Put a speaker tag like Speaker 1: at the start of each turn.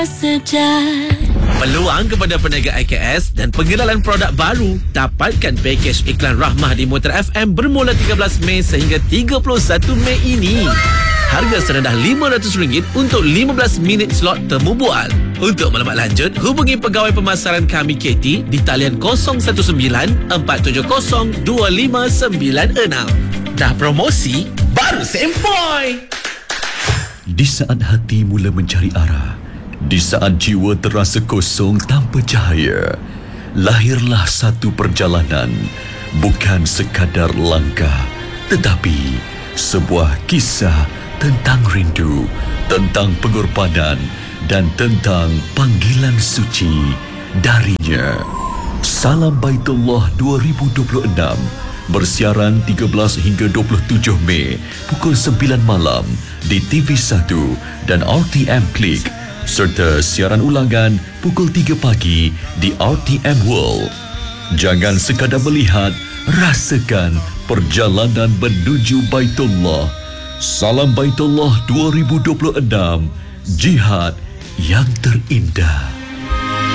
Speaker 1: Sejak
Speaker 2: Peluang kepada peniaga IKS dan pengenalan produk baru. Dapatkan pakej iklan Rahmah di Muter FM bermula 13 Mei sehingga 31 Mei ini. Harga serendah RM500 untuk 15 minit slot temu bual. Untuk maklumat lanjut, hubungi pegawai pemasaran kami Katie di talian 019-470-2596. Dah promosi, baru sempoi.
Speaker 3: Di saat hati mula mencari arah, di saat jiwa terasa kosong tanpa cahaya, lahirlah satu perjalanan, bukan sekadar langkah, tetapi sebuah kisah tentang rindu, tentang pengorbanan dan tentang panggilan suci darinya. Salam Baitullah 2026 bersiaran 13 hingga 27 Mei pukul 9 malam di TV1 dan RTM Klik, serta siaran ulangan pukul 3 pagi di RTM World. Jangan sekadar melihat, rasakan perjalanan menuju Baitullah. Salam Baitullah 2026, jihad yang terindah.